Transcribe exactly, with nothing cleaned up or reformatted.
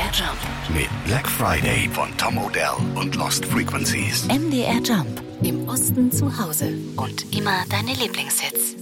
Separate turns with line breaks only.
R Jump.
Mit Black Friday von Tom Odell und Lost Frequencies.
M D R Jump. Im Osten zu Hause. Und immer deine Lieblingshits.